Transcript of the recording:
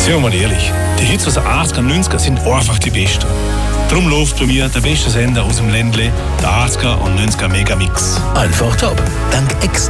Seien wir mal ehrlich, die Hits aus den 80er und 90er sind einfach die besten. Darum läuft bei mir der beste Sender aus dem Ländle, der 80er und 90er Megamix. Einfach top. Dank extra